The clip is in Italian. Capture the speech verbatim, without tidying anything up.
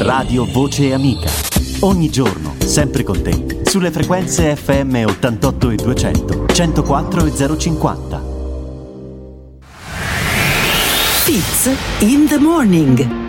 Radio Voce Amica. Ogni giorno, sempre con te, sulle frequenze F M ottantotto e duecento, centoquattro e zero cinquanta. Fitz in the morning.